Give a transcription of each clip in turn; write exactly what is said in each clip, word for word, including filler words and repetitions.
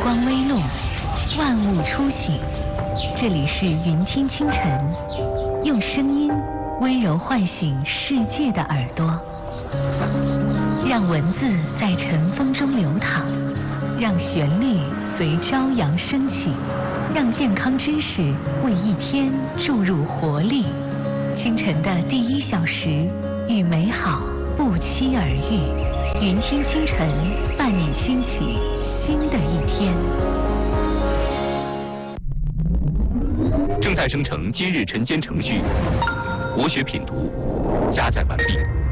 光微露，万物初醒。这里是云听清晨，用声音温柔唤醒世界的耳朵，让文字在晨风中流淌，让旋律随朝阳升起，让健康知识为一天注入活力。清晨的第一小时，与美好不期而遇。云听清晨，伴你兴起新的一天。 正在生成今日晨间程序，国学品读，加载完毕。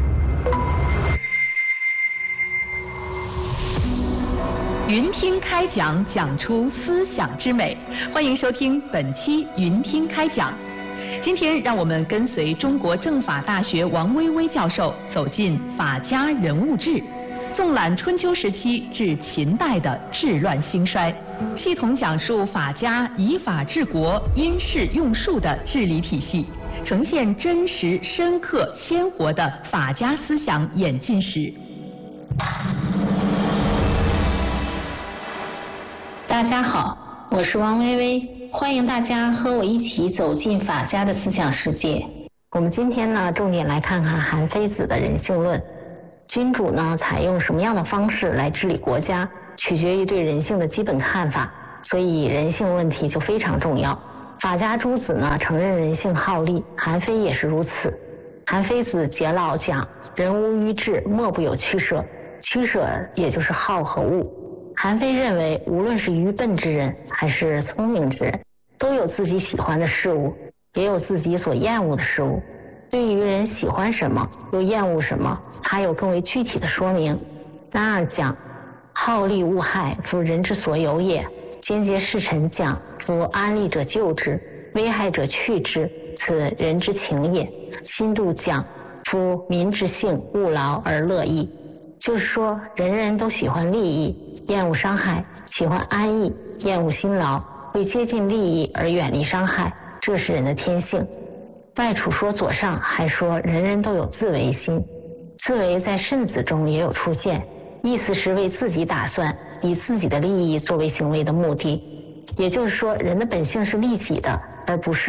云听开讲，讲出思想之美。欢迎收听本期云听开讲。今天让我们跟随中国政法大学王薇薇教授走进法家人物志，纵览春秋时期至秦代的治乱兴衰，系统讲述法家以法治国、因势用术的治理体系，呈现真实、深刻、鲜活的法家思想演进史。 大家好，我是王薇薇，欢迎大家和我一起走进法家的思想世界。我们今天呢，重点来看看韩非子的人性论。君主呢，采用什么样的方式来治理国家，取决于对人性的基本看法，所以人性问题就非常重要。法家诸子呢，承认人性好利，韩非也是如此。韩非子解老讲，人无于智，莫不有取舍，取舍也就是好和恶。韩非认为，无论是愚笨之人还是聪明之人，都有自己喜欢的事物，也有自己所厌恶的事物。对于人喜欢什么又厌恶什么，他有更为具体的说明。然而讲，好利恶害，夫人之所有也；兼结事臣讲，夫安利者救之，危害者去之，此人之情也。心度讲，夫民之性，务劳而乐逸。就是说，人人都喜欢利益，厌恶伤害；喜欢安逸，厌恶辛劳；为接近利益而远离伤害，这是人的天性。外储说左上还说，人人都有自为心。自为在慎子中也有出现，意思是为自己打算，以自己的利益作为行为的目的。也就是说，人的本性是利己的，而不是